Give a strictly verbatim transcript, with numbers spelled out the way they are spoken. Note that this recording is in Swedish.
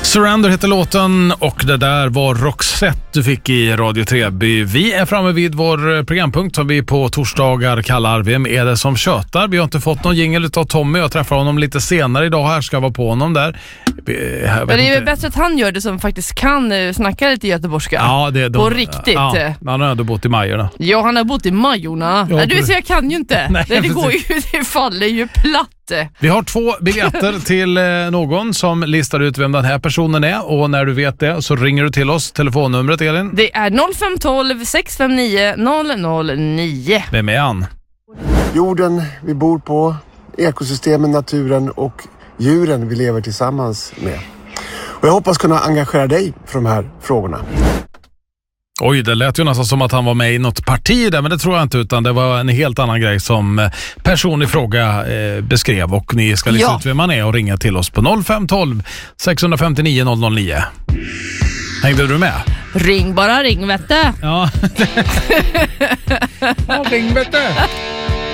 Surrender heter låten och det där var Roxette du fick i Radio Treby. Vi är framme vid vår programpunkt som vi på torsdagar kallar Vem är det som tjötar? Vi har inte fått någon jingle av Tommy. Jag träffar honom lite senare idag här, ska vara på honom där. Det är väl bättre att han gör det som faktiskt kan snacka lite göteborgska. Ja, det är de, på riktigt. Ja, han har ändå bott i Majorna. Ja, han har bott i Majorna. Ja, du ser, jag kan ju inte. Nej, det, det går ju, det faller ju platt. Vi har två biljetter till någon som listar ut vem den här personen är, och när du vet det så ringer du till oss. Telefonnumret, Elin? Det är noll fem ett två sex fem nio noll noll nio. Vem är han? Jorden vi bor på, ekosystemen, naturen och djuren vi lever tillsammans med. Och jag hoppas kunna engagera dig för de här frågorna. Oj, det lät ju nästan som att han var med i något parti där, men det tror jag inte, utan det var en helt annan grej som person i fråga eh, beskrev, och ni ska lista ja. ut vem man är och ringa till oss på noll fem ett två sex fem nio noll noll nio. Hängde du med? Ring bara ring, vet du. Ja. Ja, ring vet du.